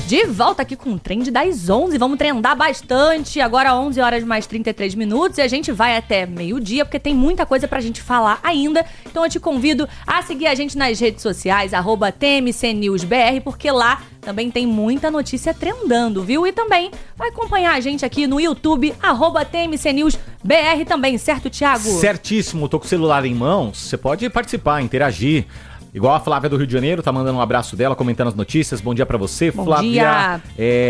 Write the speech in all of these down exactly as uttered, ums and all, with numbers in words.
De volta aqui com o Trend das onze. Vamos trendar bastante. Agora onze horas mais trinta e três minutos. E a gente vai até meio-dia, porque tem muita coisa pra gente falar ainda. Então eu te convido a seguir a gente nas redes sociais, arroba T M C News B R, porque lá também tem muita notícia trendando, viu? E também vai acompanhar a gente aqui no YouTube, arroba T M C News B R também, certo, Thiago? Certíssimo. Tô com o celular em mãos. Você pode participar, interagir. Igual a Flávia do Rio de Janeiro, tá mandando um abraço dela, comentando as notícias. Bom dia pra você, Bom Flávia. Dia.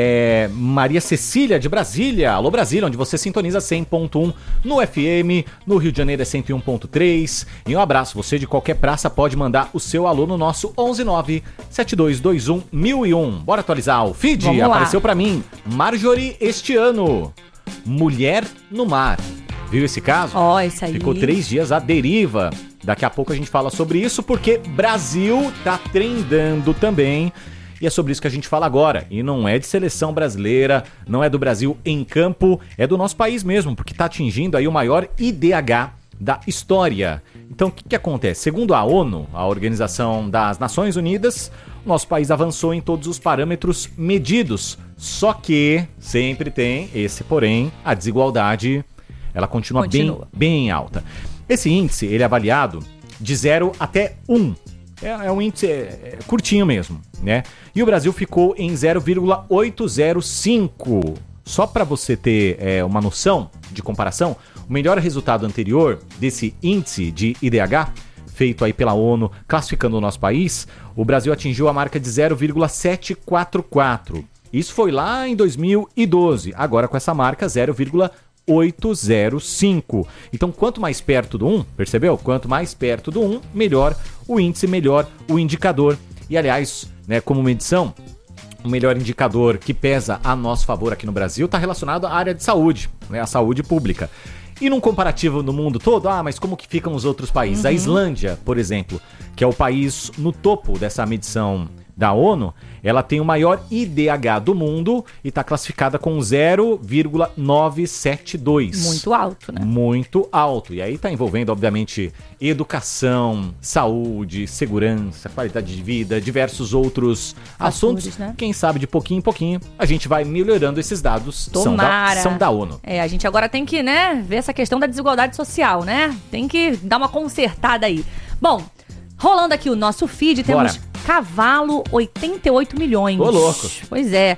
É, Maria Cecília, de Brasília. Alô, Brasília, onde você sintoniza cem ponto um no F M. No Rio de Janeiro é cento e um ponto três. E um abraço. Você de qualquer praça pode mandar o seu alô no nosso onze nove sete dois dois um mil e um. Bora atualizar o feed? Vamos lá. Apareceu pra mim. Marjorie este ano. Mulher no mar. Viu esse caso? Ó, oh, isso aí. Ficou três dias à deriva. Daqui a pouco a gente fala sobre isso, porque Brasil tá trendando também. E é sobre isso que a gente fala agora. E não é de seleção brasileira, não é do Brasil em campo, é do nosso país mesmo, porque tá atingindo aí o maior I D H da história. Então, o que, que acontece? Segundo a ONU, a Organização das Nações Unidas, o nosso país avançou em todos os parâmetros medidos. Só que sempre tem esse porém, a desigualdade, ela continua, continua. Bem, bem alta. Esse índice, ele é avaliado de zero até um. É, é um índice é, é curtinho mesmo, né? E o Brasil ficou em zero vírgula oitocentos e cinco. Só para você ter é, uma noção de comparação, o melhor resultado anterior desse índice de I D H, feito aí pela ONU, classificando o nosso país, o Brasil atingiu a marca de zero vírgula setecentos e quarenta e quatro. Isso foi lá em dois mil e doze. Agora com essa marca zero vírgula oitocentos e cinco. Então, quanto mais perto do um, percebeu? Quanto mais perto do um, melhor o índice, melhor o indicador. E, aliás, né, como medição, o melhor indicador que pesa a nosso favor aqui no Brasil está relacionado à área de saúde, né, a saúde pública. E num comparativo no mundo todo, ah, mas como que ficam os outros países? Uhum. A Islândia, por exemplo, que é o país no topo dessa medição da ONU, ela tem o maior I D H do mundo e está classificada com zero vírgula novecentos e setenta e dois. Muito alto, né? Muito alto. E aí está envolvendo, obviamente, educação, saúde, segurança, qualidade de vida, diversos outros assuntos. assuntos né? Quem sabe de pouquinho em pouquinho a gente vai melhorando esses dados. Tomara. São da, são da ONU. É, a gente agora tem que, né, ver essa questão da desigualdade social, né? Tem que dar uma consertada aí. Bom, rolando aqui o nosso feed, temos... Bora. Cavalo, oitenta e oito milhões. Ô, louco. Pois é.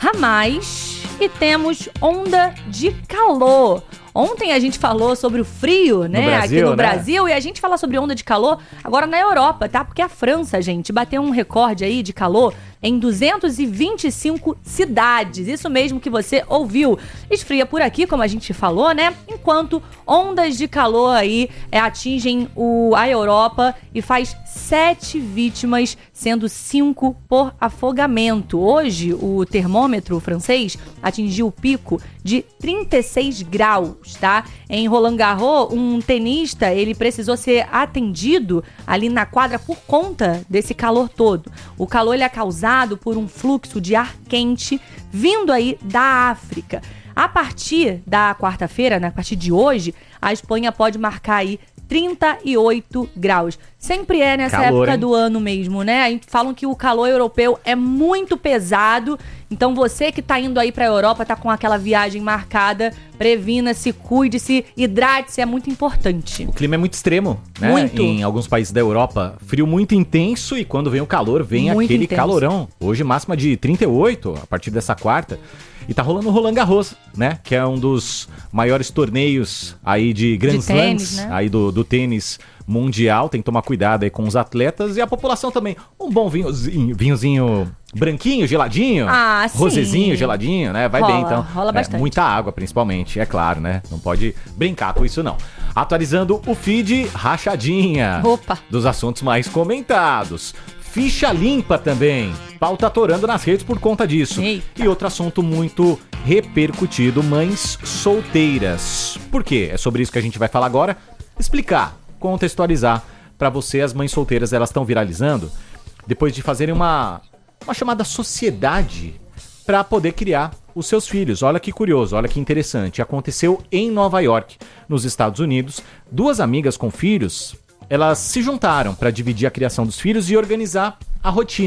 Ramais e temos onda de calor. Ontem a gente falou sobre o frio, né, no Brasil, aqui no né? Brasil, e a gente fala sobre onda de calor agora na Europa, tá? Porque a França, gente, bateu um recorde aí de calor em duzentas e vinte e cinco cidades. Isso mesmo que você ouviu. Esfria por aqui, como a gente falou, né? Enquanto ondas de calor aí é, atingem o, a Europa e faz sete vítimas, sendo cinco por afogamento. Hoje, o termômetro francês atingiu o pico de trinta e seis graus, tá? Em Roland Garros, um tenista, ele precisou ser atendido ali na quadra por conta desse calor todo. O calor, ele é causado por um fluxo de ar quente vindo aí da África. A partir da quarta-feira, né, a partir de hoje, a Espanha pode marcar aí trinta e oito graus. Sempre é nessa calor, época hein? do ano mesmo, né? Falam que o calor europeu é muito pesado. Então você que tá indo aí pra Europa, tá com aquela viagem marcada, previna-se, cuide-se, hidrate-se, é muito importante. O clima é muito extremo, né? Muito. Em alguns países da Europa, frio muito intenso e quando vem o calor, vem muito aquele intenso. calorão. Hoje máxima de trinta e oito, a partir dessa quarta. E tá rolando o Roland Garros, né? Que é um dos maiores torneios aí de Grand Slams, né? aí do, do tênis mundial. Tem que tomar cuidado aí com os atletas e a população também. Um bom vinhozinho, vinhozinho branquinho, geladinho. Ah, sim. Rosezinho, geladinho, né? Vai rola, bem, então. Rola bastante. É, muita água, principalmente, é claro, né? Não pode brincar com isso, não. Atualizando o feed, rachadinha. Opa. Dos assuntos mais comentados. Ficha limpa também. Pau tá atorando nas redes por conta disso. Eita. E outro assunto muito repercutido, mães solteiras. Por quê? É sobre isso que a gente vai falar agora. Explicar, contextualizar para você. As mães solteiras, elas estão viralizando depois de fazerem uma, uma chamada sociedade para poder criar os seus filhos. Olha que curioso, olha que interessante. Aconteceu em Nova York, nos Estados Unidos. Duas amigas com filhos, elas se juntaram para dividir a criação dos filhos e organizar a rotina.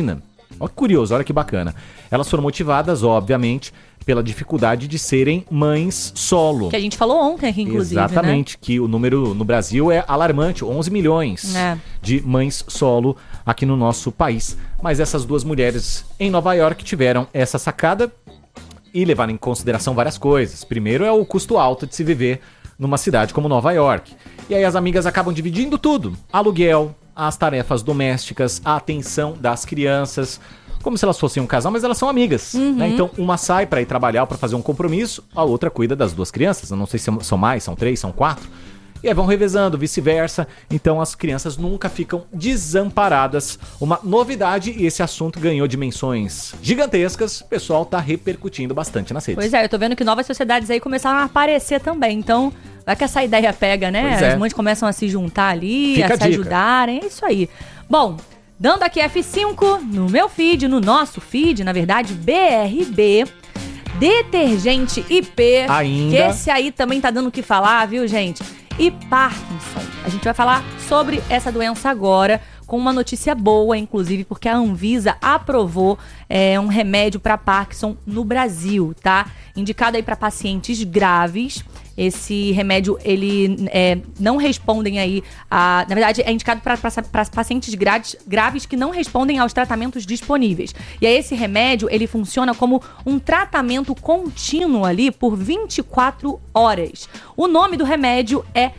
Olha que curioso, olha que bacana. Elas foram motivadas, obviamente, pela dificuldade de serem mães solo. Que a gente falou ontem aqui, inclusive, Exatamente, né? Que o número no Brasil é alarmante, onze milhões é. de mães solo aqui no nosso país. Mas essas duas mulheres em Nova York tiveram essa sacada e levaram em consideração várias coisas. Primeiro é o custo alto de se viver numa cidade como Nova York. E aí as amigas acabam dividindo tudo. Aluguel, as tarefas domésticas, a atenção das crianças, como se elas fossem um casal, mas elas são amigas, uhum. né? Então uma sai para ir trabalhar, para fazer um compromisso, a outra cuida das duas crianças. Eu não sei se são mais, são três, são quatro. E aí vão revezando, vice-versa. Então as crianças nunca ficam desamparadas. Uma novidade, e esse assunto ganhou dimensões gigantescas. O pessoal tá repercutindo bastante nas redes. Pois é, eu tô vendo que novas sociedades aí começaram a aparecer também. Então, vai que essa ideia pega, né? Pois é. As mães começam a se juntar ali, Fica a, a se dica. ajudarem. É isso aí. Bom, dando aqui F cinco no meu feed, no nosso feed, na verdade, B R B... Detergente I P. Ainda. Que esse aí também tá dando o que falar, viu, gente? E Parkinson. A gente vai falar sobre essa doença agora, com uma notícia boa, inclusive, porque a Anvisa aprovou é, um remédio para Parkinson no Brasil, tá? Indicado aí para pacientes graves. Esse remédio, ele é, não respondem aí a... Na verdade, é indicado para pacientes graves, graves que não respondem aos tratamentos disponíveis. E aí, esse remédio, ele funciona como um tratamento contínuo ali por vinte e quatro horas. O nome do remédio é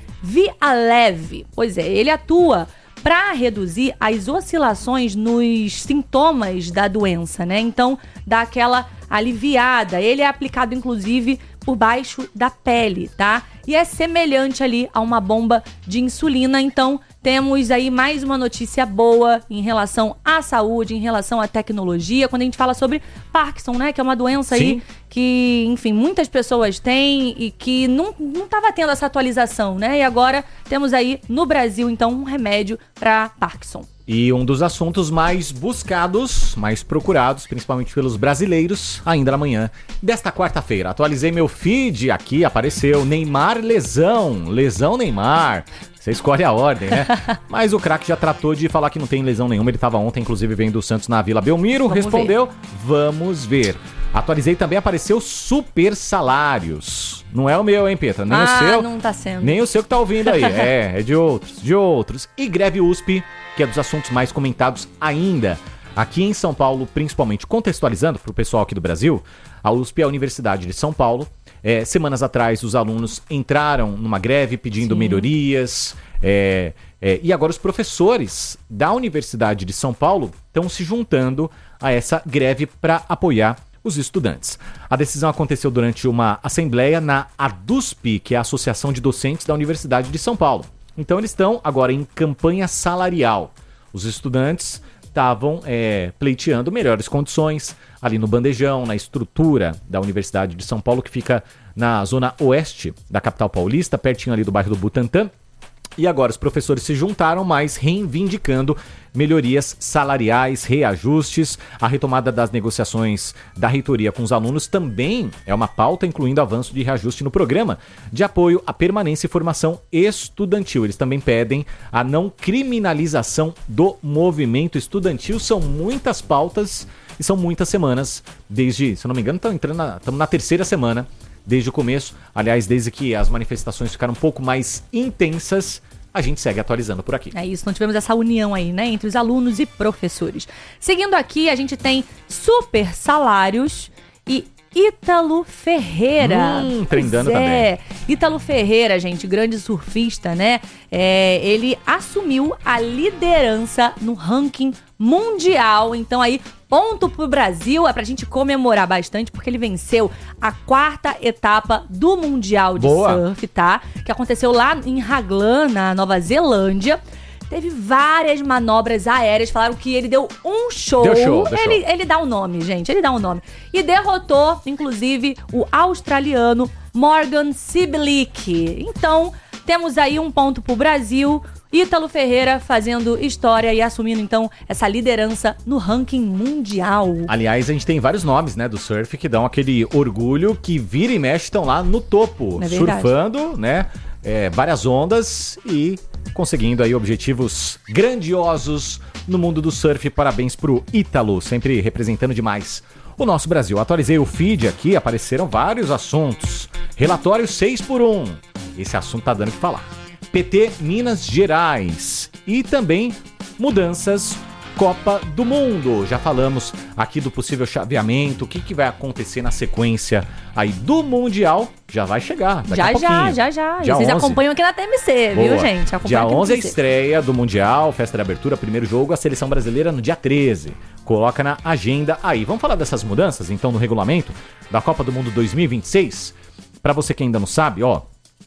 Vyalev. Pois é, ele atua para reduzir as oscilações nos sintomas da doença, né? Então, dá aquela aliviada. Ele é aplicado, inclusive, por baixo da pele, tá? E é semelhante ali a uma bomba de insulina. Então, temos aí mais uma notícia boa em relação à saúde, em relação à tecnologia, quando a gente fala sobre Parkinson, né? Que é uma doença Sim. aí que, enfim, muitas pessoas têm e que não estava tendo essa atualização, né? E agora temos aí no Brasil, então, um remédio para Parkinson. E um dos assuntos mais buscados, mais procurados, principalmente pelos brasileiros, ainda na manhã desta quarta-feira. Atualizei meu feed, aqui apareceu Neymar lesão, lesão Neymar. Você escolhe a ordem, né? Mas o craque já tratou de falar que não tem lesão nenhuma. Ele estava ontem, inclusive, vendo o Santos na Vila Belmiro. Vamos respondeu, ver. Vamos ver. Atualizei também, apareceu super salários. Não é o meu, hein, Petra? Nem ah, o seu. não tá sendo. Nem o seu que tá ouvindo aí. É, é de outros, de outros. E greve U S P, que é dos assuntos mais comentados ainda. Aqui em São Paulo, principalmente, contextualizando para o pessoal aqui do Brasil, a U S P é a Universidade de São Paulo. É, semanas atrás, os alunos entraram numa greve pedindo Sim. melhorias. É, é, e agora os professores da Universidade de São Paulo estão se juntando a essa greve para apoiar os estudantes. A decisão aconteceu durante uma assembleia na ADUSP, que é a Associação de Docentes da Universidade de São Paulo. Então eles estão agora em campanha salarial. Os estudantes estavam é, pleiteando melhores condições ali no bandejão, na estrutura da Universidade de São Paulo, que fica na zona oeste da capital paulista, pertinho ali do bairro do Butantã. E agora os professores se juntaram, mas reivindicando melhorias salariais, reajustes. A retomada das negociações da reitoria com os alunos também é uma pauta, incluindo avanço de reajuste no programa de apoio à permanência e formação estudantil. Eles também pedem a não criminalização do movimento estudantil. São muitas pautas e são muitas semanas, desde, se eu não me engano, estamos entrando na, estamos na terceira semana. Desde o começo, aliás, desde que as manifestações ficaram um pouco mais intensas, a gente segue atualizando por aqui. É isso, não tivemos essa união aí, né, entre os alunos e professores. Seguindo aqui, a gente tem super salários e Ítalo Ferreira. Hum, trendando é. também. Ítalo Ferreira, gente, grande surfista, né? É, ele assumiu a liderança no ranking mundial. Então aí, ponto pro Brasil, é pra gente comemorar bastante, porque ele venceu a quarta etapa do Mundial de Boa. Surf, tá? Que aconteceu lá em Raglan, na Nova Zelândia. Teve várias manobras aéreas, falaram que ele deu um show. Deu show, deu ele, show. ele dá um nome, gente, ele dá um nome. E derrotou, inclusive, o australiano Morgan Cibilic. Então, temos aí um ponto pro Brasil. Ítalo Ferreira fazendo história e assumindo, então, essa liderança no ranking mundial. Aliás, a gente tem vários nomes, né, do surf que dão aquele orgulho, que vira e mexe estão lá no topo, é surfando, né, é, várias ondas e conseguindo aí objetivos grandiosos no mundo do surf. Parabéns pro Ítalo, sempre representando demais o nosso Brasil. Atualizei o feed aqui, apareceram vários assuntos. Relatório seis por um. Esse assunto tá dando o que falar. P T Minas Gerais. E também mudanças Copa do Mundo. Já falamos aqui do possível chaveamento, o que, que vai acontecer na sequência aí do Mundial. Já vai chegar, daqui já, a pouquinho. Já, já, já. Dia Vocês onze. acompanham aqui na T M C, Boa. viu, gente? Dia aqui onze é a estreia do Mundial, festa de abertura, primeiro jogo, a seleção brasileira no dia treze. Coloca na agenda aí. Vamos falar dessas mudanças, então, no regulamento da Copa do Mundo dois mil e vinte e seis? Pra você que ainda não sabe, ó,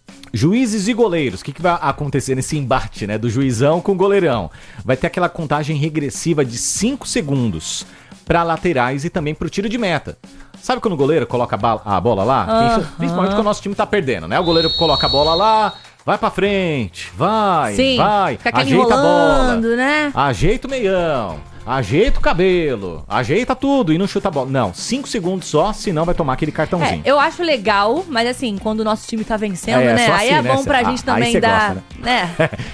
juízes e goleiros, o que, que vai acontecer nesse embate, né, do juizão com o goleirão? Vai ter aquela contagem regressiva de cinco segundos para laterais e também pro tiro de meta. Sabe quando o goleiro coloca a, bala, a bola lá? Uh-huh. Principalmente quando o nosso time tá perdendo, né? O goleiro coloca a bola lá, vai pra frente, vai, Sim, vai, fica aquele ajeita enrolando, a bola, né? Ajeita o meião, ajeita o cabelo, ajeita tudo e não chuta a bola. Não, cinco segundos só, senão vai tomar aquele cartãozinho. É, eu acho legal, mas assim, quando o nosso time tá vencendo, É, né? só Aí assim, é né? bom pra Cê- gente ah, aí também cê dar, gosta, né?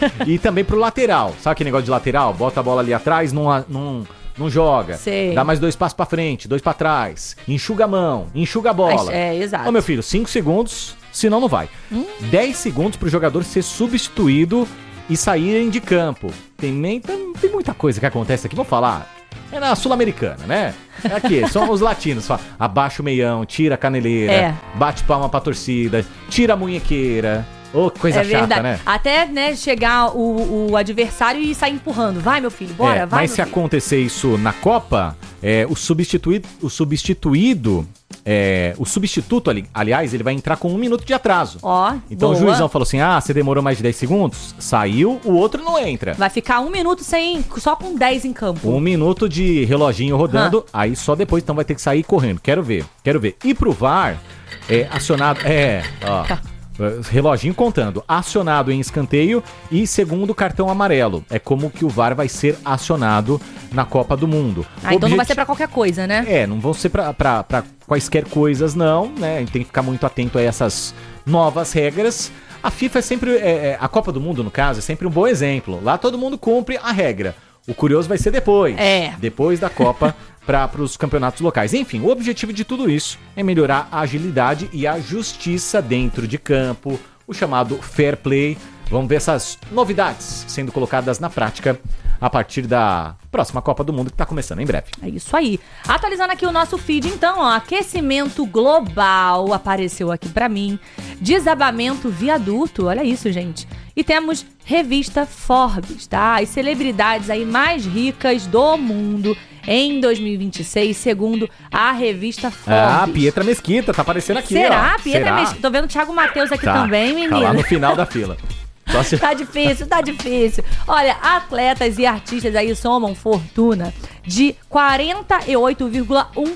E também pro lateral. Sabe aquele negócio de lateral? Bota a bola ali atrás, não, não, não joga. Sei. Dá mais dois passos pra frente, dois pra trás. Enxuga a mão, enxuga a bola. É, exato. Ô, meu filho, cinco segundos, senão não vai. Hum? dez segundos pro jogador ser substituído e saírem de campo. Tem, tem, tem muita coisa que acontece aqui. Vamos falar. É na Sul-Americana, né? É aqui, são os latinos. Fala, abaixa o meião, tira a caneleira, É. bate palma pra torcida, tira a munhequeira. Ô, que coisa É chata, verdade. né? Até, né, chegar o, o adversário e sair empurrando. Vai, meu filho, bora, É, vai, mas meu se filho. acontecer isso na Copa, é, o substituído, o substituído, é, o substituto, ali, aliás, ele vai entrar com um minuto de atraso. Ó, Então boa. o juizão falou assim, ah, você demorou mais de dez segundos, saiu, o outro não entra. Vai ficar um minuto sem, só com dez em campo. Um minuto de reloginho rodando, aí só depois então vai ter que sair correndo. Quero ver, quero ver. E pro V A R, é, acionado, é, ó... Reloginho contando, acionado em escanteio e segundo cartão amarelo. É como que o V A R vai ser acionado na Copa do Mundo. Ah, então não vai Objeti- ser pra qualquer coisa, né? É, não vão ser pra, pra, pra quaisquer coisas não, né? A gente tem que ficar muito atento a essas novas regras. A FIFA é sempre, é, é, a Copa do Mundo no caso, é sempre um bom exemplo. Lá todo mundo cumpre a regra. O curioso vai ser depois. É. Depois da Copa para os campeonatos locais. Enfim, o objetivo de tudo isso é melhorar a agilidade e a justiça dentro de campo, o chamado fair play. Vamos ver essas novidades sendo colocadas na prática a partir da próxima Copa do Mundo que está começando em breve. É isso aí. Atualizando aqui o nosso feed, então, ó, aquecimento global apareceu aqui pra mim. Desabamento viaduto, olha isso, gente. E temos revista Forbes, tá? As celebridades aí mais ricas do mundo em dois mil e vinte e seis, segundo a revista Forbes. Ah, Pietra Mesquita, tá aparecendo aqui, Será? ó. Pietra Será? Mesquita. Tô vendo o Thiago Matheus aqui Tá, também, menino. Tá lá no final da fila. Só se... Tá difícil, tá difícil. Olha, atletas e artistas aí somam fortuna de quarenta e oito vírgula um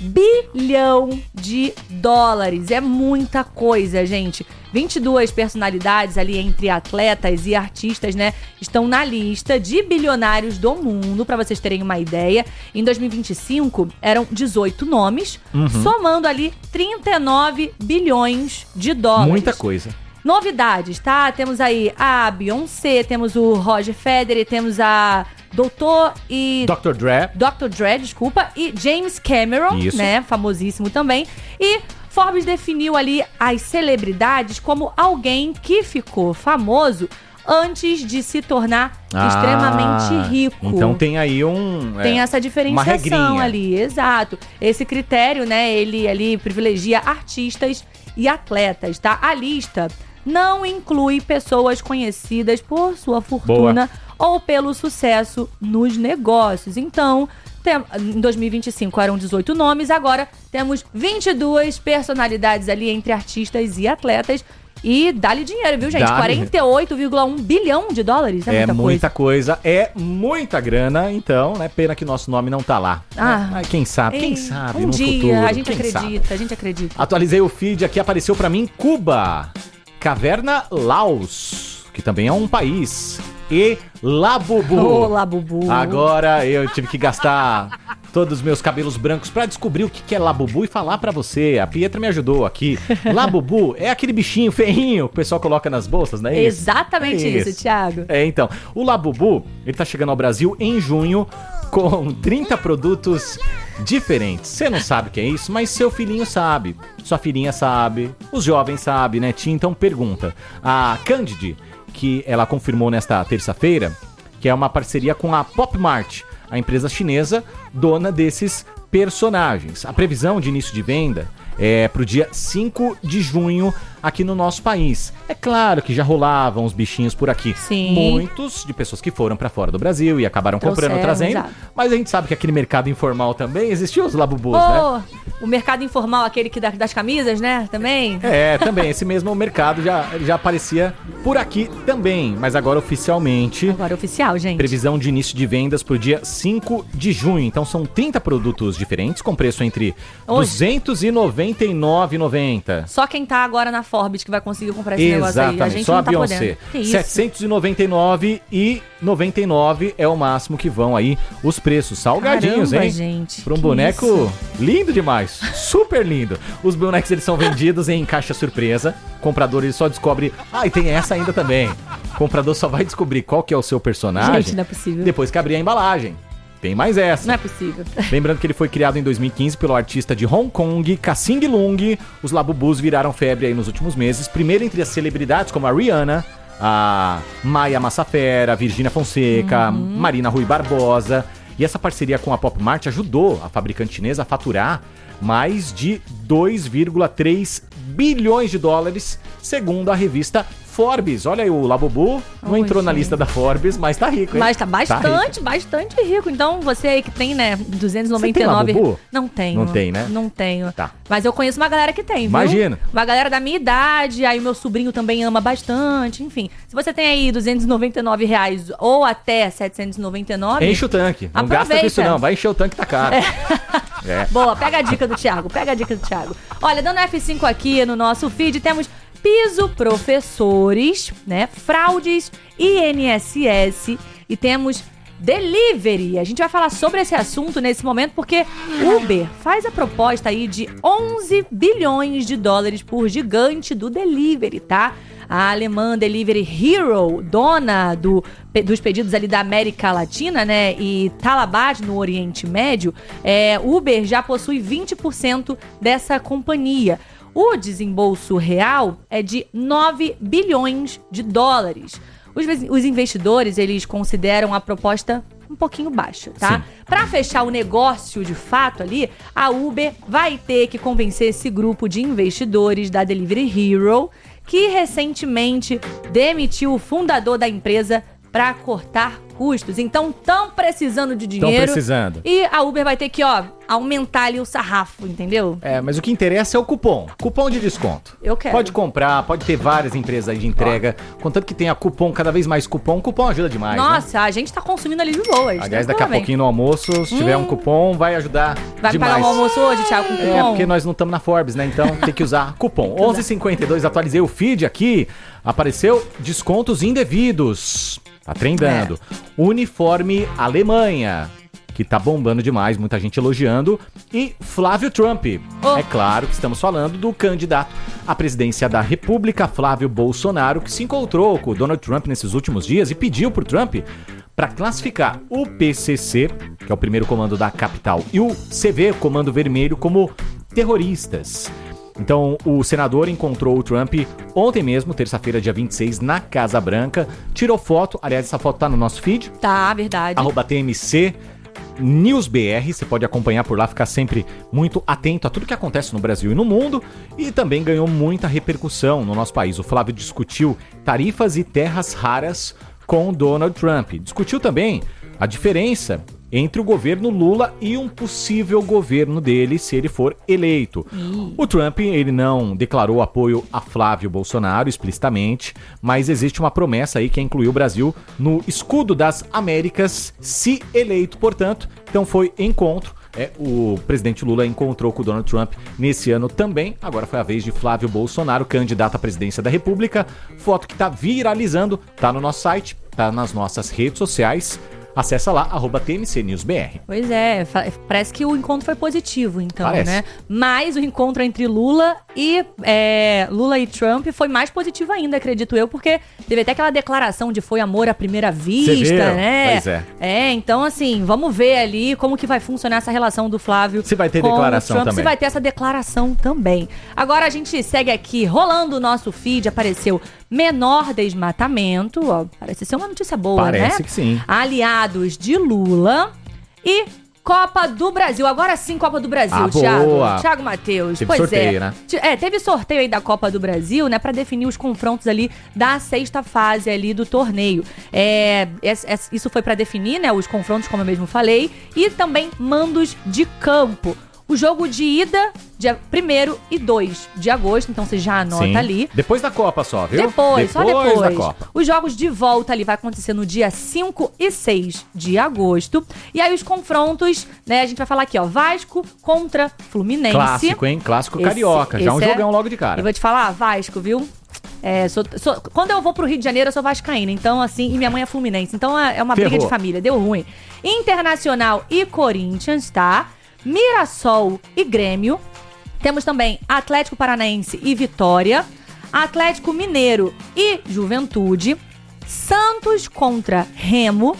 bilhão de dólares. É muita coisa, gente. vinte e duas personalidades ali entre atletas e artistas, né, estão na lista de bilionários do mundo, pra vocês terem uma ideia. Em dois mil e vinte e cinco, eram dezoito nomes, Uhum. somando ali trinta e nove bilhões de dólares. Muita coisa. Novidades, tá? Temos aí a Beyoncé, temos o Roger Federer, temos a Doutor e... doutor Dre. doutor Dre, desculpa, e James Cameron, Isso. né? Famosíssimo também. E Forbes definiu ali as celebridades como alguém que ficou famoso antes de se tornar Ah, extremamente rico. Então tem aí um... Tem é, essa uma diferenciação regrinha. ali, exato. Esse critério, né, ele ali privilegia artistas e atletas, tá? A lista não inclui pessoas conhecidas por sua fortuna ou pelo sucesso nos negócios. Então, tem, em dois mil e vinte e cinco eram dezoito nomes, agora temos vinte e duas personalidades ali entre artistas e atletas. E dá-lhe dinheiro, viu, gente? Dá-lhe. quarenta e oito vírgula um bilhão de dólares. É, É muita, muita coisa. coisa, é muita grana, então, né? Pena que nosso nome não tá lá. Ah. Mas quem sabe, quem Ei, sabe um no dia, futuro. a gente quem acredita, sabe. a gente acredita. Atualizei o feed, aqui apareceu pra mim Cuba, Caverna Laos, que também é um país, e Labubu. Olá, Bubu. Agora eu tive que gastar todos os meus cabelos brancos pra descobrir o que que é Labubu e falar pra você. A Pietra me ajudou aqui. Labubu é aquele bichinho feinho que o pessoal coloca nas bolsas, não é isso? Exatamente é isso, isso, Thiago. É, então. O Labubu, ele tá chegando ao Brasil em junho com trinta produtos diferentes. Você não sabe o que é isso, mas seu filhinho sabe. Sua filhinha sabe. Os jovens sabem, né, Tim? Então pergunta. A Candide, que ela confirmou nesta terça-feira, que é uma parceria com a Pop Mart, a empresa chinesa dona desses personagens. A previsão de início de venda é para o dia cinco de junho aqui no nosso país. É claro que já rolavam os bichinhos por aqui. Sim. Muitos de pessoas que foram para fora do Brasil e acabaram Trouxeram, comprando, trazendo. exato. Mas a gente sabe que aquele mercado informal também existiu os labubus, Oh, né? o mercado informal, aquele que dá, das camisas, né? Também. É, também. Esse mesmo mercado já, já aparecia por aqui também. Mas agora oficialmente... Agora oficial, gente. Previsão de início de vendas para o dia cinco de junho. Então são trinta produtos diferentes com preço entre Hoje. duzentos e noventa e nove reais e noventa centavos. Só quem tá agora na Forbes que vai conseguir comprar esse negócio aí. A Exatamente, gente só não a tá Beyoncé. podendo. Que isso? setecentos e noventa e nove reais e noventa e nove centavos é o máximo que vão aí os preços. Salgadinhos, Caramba, hein? gente, Para um que boneco isso? lindo demais. Super lindo. Os bonecos eles são vendidos em caixa surpresa. O comprador ele só descobre... Ah, e tem essa ainda também. O comprador só vai descobrir qual que é o seu personagem Gente, não é possível. depois que abrir a embalagem. Tem mais essa. Não é possível. Lembrando que ele foi criado em dois mil e quinze pelo artista de Hong Kong, Kassing Lung. Os Labubus viraram febre aí nos últimos meses. Primeiro entre as celebridades como a Rihanna, a Maia Massafera, a Virgínia Fonseca, Uhum. Marina Rui Barbosa. E essa parceria com a Pop Mart ajudou a fabricante chinesa a faturar mais de dois vírgula três bilhões de dólares, segundo a revista Forbes. Olha aí, o Labubu não Oi, entrou na gente. lista da Forbes, mas tá rico, hein? Mas tá bastante, rico. bastante rico. Então, você aí que tem, né, duzentos e noventa e nove... Você tem Labubu? Não tenho. Não tem, né? Não tenho. Tá. Mas eu conheço uma galera que tem, viu? Imagina. Uma galera da minha idade, aí o meu sobrinho também ama bastante, enfim. Se você tem aí duzentos e noventa e nove reais ou até setecentos e noventa e nove... Enche o tanque. Não Aproveita. gasta com isso não. Vai encher o tanque, tá caro. É. É. Boa, pega a dica do Thiago, pega a dica do Thiago. Olha, dando F cinco aqui no nosso feed, temos piso professores, né, fraudes, I N S S e temos delivery. A gente vai falar sobre esse assunto nesse momento porque Uber faz a proposta aí de onze bilhões de dólares por gigante do delivery, tá? A alemã Delivery Hero, dona do, dos pedidos ali da América Latina, né, e Talabat no Oriente Médio, é, Uber já possui vinte por cento dessa companhia. O desembolso real é de nove bilhões de dólares. Os, os investidores, eles consideram a proposta um pouquinho baixa, tá? Para fechar o negócio de fato ali, a Uber vai ter que convencer esse grupo de investidores da Delivery Hero, que recentemente demitiu o fundador da empresa para cortar custos. Então, estão precisando de dinheiro. Estão precisando. E a Uber vai ter que, ó, aumentar ali o sarrafo, entendeu? É, mas o que interessa é o cupom. Cupom de desconto. Eu quero. Pode comprar, pode ter várias empresas aí de entrega. Contanto que tenha cupom, cada vez mais cupom. Cupom ajuda demais, né? Nossa, a gente tá consumindo ali de boas. Aliás, daqui a pouquinho no almoço, se Hum. tiver um cupom, vai ajudar Vai demais. pagar o almoço hoje, Thiago, com cupom? É, porque nós não estamos na Forbes, né? Então tem que usar cupom. onze e cinquenta e dois, atualizei o feed aqui. Apareceu descontos indevidos. Tá trendando. É. Uniforme Alemanha, que tá bombando demais, muita gente elogiando. E Flávio Trump. Oh. É claro que estamos falando do candidato à presidência da República, Flávio Bolsonaro, que se encontrou com o Donald Trump nesses últimos dias e pediu pro Trump para classificar o P C C, que é o primeiro comando da capital, e o C V, Comando Vermelho, como terroristas. Então, o senador encontrou o Trump ontem mesmo, terça-feira, dia vinte e seis, na Casa Branca. Tirou foto, aliás, essa foto tá no nosso feed. Tá, verdade. Arroba T M C News B R, você pode acompanhar por lá, ficar sempre muito atento a tudo que acontece no Brasil e no mundo. E também ganhou muita repercussão no nosso país. O Flávio discutiu tarifas e terras raras com Donald Trump. Discutiu também a diferença entre o governo Lula e um possível governo dele, se ele for eleito. Ih. O Trump, ele não declarou apoio a Flávio Bolsonaro explicitamente, mas existe uma promessa aí que é incluir o Brasil no escudo das Américas, se eleito, portanto. Então foi encontro. É, o presidente Lula encontrou com o Donald Trump nesse ano também. Agora foi a vez de Flávio Bolsonaro, candidato à presidência da República. Foto que tá viralizando, tá no nosso site, tá nas nossas redes sociais. Acessa lá, arroba T M C News B R. Pois é, fa- parece que o encontro foi positivo, então, Parece. né? Mas o encontro entre Lula e é, Lula e Trump foi mais positivo ainda, acredito eu, porque teve até aquela declaração de foi amor à primeira vista, viu? né? Pois é. É, então assim, vamos ver ali como que vai funcionar essa relação do Flávio Se vai ter com declaração o Trump, também. se vai ter essa declaração também. Agora a gente segue aqui, rolando o nosso feed, apareceu menor desmatamento, ó, parece ser uma notícia boa, Parece né? Parece que sim. Aliados de Lula e Copa do Brasil. Agora sim, Copa do Brasil, Ah, Thiago. boa. Thiago Matheus. Teve Pois sorteio, é. né? T- É, teve sorteio aí da Copa do Brasil, né, pra definir os confrontos ali da sexta fase ali do torneio. É, es- es- isso foi pra definir, né, os confrontos, como eu mesmo falei, e também mandos de campo. O jogo de ida, dia primeiro e dois de agosto, então você já anota Sim. ali. Depois da Copa só, viu? Depois, só depois. da Copa. Os jogos de volta ali vai acontecer no dia cinco e seis de agosto. E aí os confrontos, né, a gente vai falar aqui, ó, Vasco contra Fluminense. Clássico, hein? Clássico Esse- carioca. Já um esse é- jogão logo de cara. Eu vou te falar, Vasco, viu? É, sou- sou- quando eu vou pro Rio de Janeiro, eu sou vascaína, então assim, e minha mãe é fluminense, então é é uma briga Ferrou. de família, deu ruim. Internacional e Corinthians, tá? Mirassol e Grêmio. Temos também Atlético Paranaense e Vitória, Atlético Mineiro e Juventude, Santos contra Remo,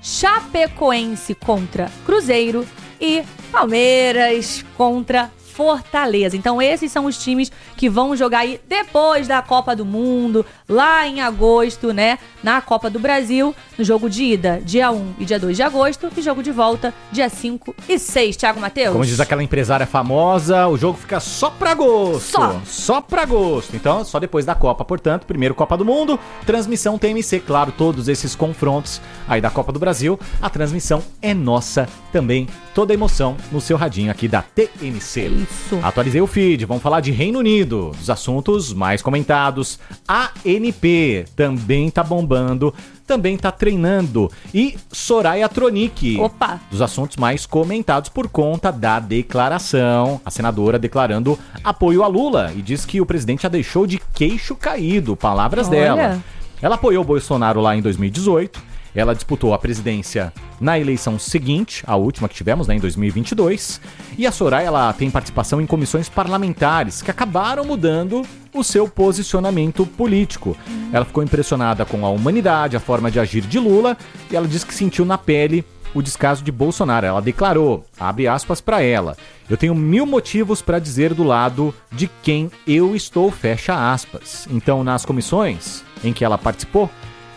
Chapecoense contra Cruzeiro e Palmeiras contra Fortaleza. Então esses são os times que vão jogar aí depois da Copa do Mundo, lá em agosto, né? Na Copa do Brasil, no jogo de ida, dia um e dia dois de agosto, e jogo de volta, dia cinco e seis. Thiago Matheus? Como diz aquela empresária famosa, o jogo fica só pra agosto. Só. Só pra agosto. Então, só depois da Copa, portanto, primeiro Copa do Mundo, transmissão T M C, claro, todos esses confrontos aí da Copa do Brasil. A transmissão é nossa também, toda a emoção no seu radinho aqui da T M C. Isso. Atualizei o feed, vamos falar de Reino Unido, dos assuntos mais comentados. A N P também tá bombando, também tá treinando. E Soraya Tronic, Opa. dos assuntos mais comentados por conta da declaração. A senadora declarando apoio a Lula e diz que o presidente a deixou de queixo caído, palavras Olha. dela. Ela apoiou o Bolsonaro lá em dois mil e dezoito. Ela disputou a presidência na eleição seguinte, a última que tivemos, né, em dois mil e vinte e dois. E a Soraya, ela tem participação em comissões parlamentares que acabaram mudando o seu posicionamento político. Ela ficou impressionada com a humanidade, a forma de agir de Lula, e ela disse que sentiu na pele o descaso de Bolsonaro. Ela declarou, abre aspas para ela, eu tenho mil motivos para dizer do lado de quem eu estou, fecha aspas. Então, nas comissões em que ela participou,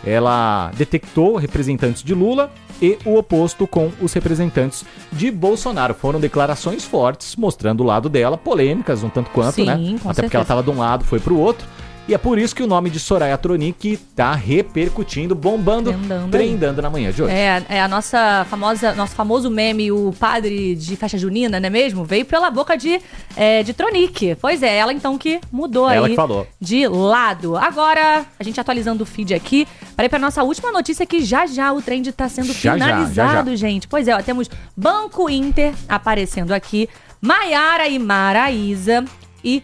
ela detectou representantes de Lula e o oposto com os representantes de Bolsonaro. Foram declarações fortes, mostrando o lado dela, polêmicas um tanto quanto, Sim, né? com Até certeza. porque ela estava de um lado, foi pro outro. E é por isso que o nome de Soraya Tronic tá repercutindo, bombando, Trendando aí. trendando na manhã de hoje. É, é a nossa famosa, nosso famoso meme, o padre de festa junina, não é mesmo? Veio pela boca de, é, de Tronic. Pois é, ela então que mudou Ela aí que falou. de lado. Agora, a gente atualizando o feed aqui, parei pra nossa última notícia que já já o trend tá sendo Já, já, finalizado, já, já. gente. Pois é, ó, temos Banco Inter aparecendo aqui, Maiara e Maraísa e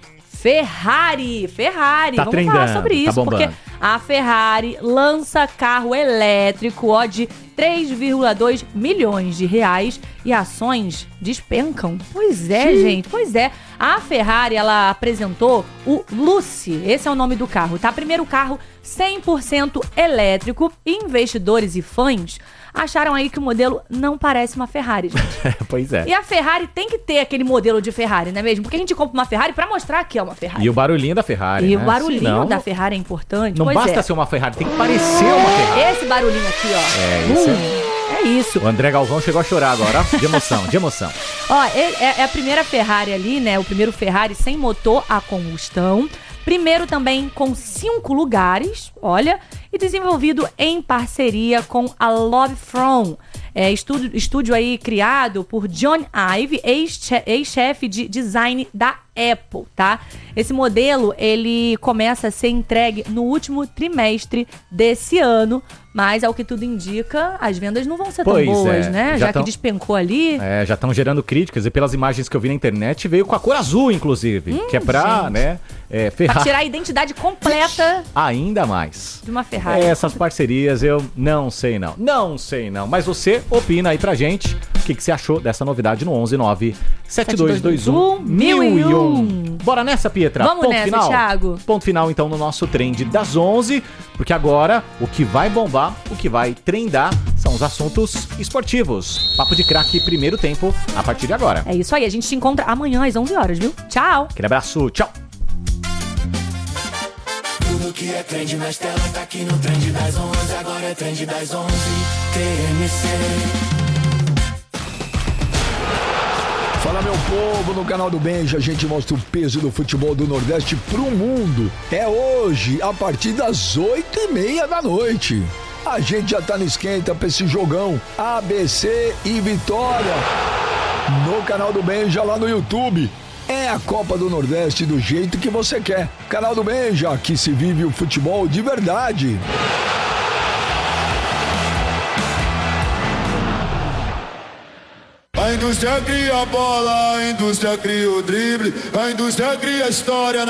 Ferrari. Ferrari, Tá vamos trendando, falar sobre tá isso, porque bombando. a Ferrari lança carro elétrico, ó, de três vírgula dois milhões de reais e ações despencam. Pois é, Sim. gente, pois é. A Ferrari, ela apresentou o Lucy, esse é o nome do carro, tá? Primeiro carro cem por cento elétrico e investidores e fãs acharam aí que o modelo não parece uma Ferrari, gente. Pois é. E a Ferrari tem que ter aquele modelo de Ferrari, não é mesmo? Porque a gente compra uma Ferrari pra mostrar que é uma Ferrari. E o barulhinho da Ferrari, E né? o barulhinho Senão, da Ferrari é importante. Não pois basta é. ser uma Ferrari, tem que parecer uma Ferrari. Esse barulhinho aqui, ó. É, isso Hum, é isso. O André Galvão chegou a chorar agora, ó, de emoção, de emoção. Ó, é, é a primeira Ferrari ali, né? O primeiro Ferrari sem motor a combustão. Primeiro também com cinco lugares, olha. E desenvolvido em parceria com a Love From. É, estúdio, estúdio aí criado por John Ive, ex-chefe de design da Apple, tá? Esse modelo, ele começa a ser entregue no último trimestre desse ano, mas ao que tudo indica, as vendas não vão ser pois tão boas, é, né? Já, já tão, que despencou ali. É, já estão gerando críticas e pelas imagens que eu vi na internet, veio com a cor azul, inclusive, hum, que é pra, gente. né, é, ferrar. Pra tirar a identidade completa ainda mais de uma Ferrari. Essas parcerias eu não sei não, não sei não, mas você opina aí pra gente o que, que você achou dessa novidade no onze nove sete dois dois um mil e um. Bora nessa, Pietra? Vamos Ponto nessa, final. Thiago. Ponto final, então, no nosso trend das onze, porque agora o que vai bombar, o que vai trendar são os assuntos esportivos. Papo de craque, primeiro tempo, a partir de agora. É isso aí, a gente se encontra amanhã às onze horas, viu? Tchau! Aquele abraço, tchau! Tudo que é trend nas telas tá aqui no trend das onze, agora é trend das onze, T M C. Fala, meu povo, no canal do Benja a gente mostra o peso do futebol do Nordeste pro mundo. É hoje, a partir das oito e meia da noite. A gente já tá no esquenta pra esse jogão A B C e Vitória. No canal do Benja lá no YouTube. É a Copa do Nordeste do jeito que você quer. Canal do Benja, aqui se vive o futebol de verdade. A indústria cria a bola, a indústria cria o drible, a indústria cria a história.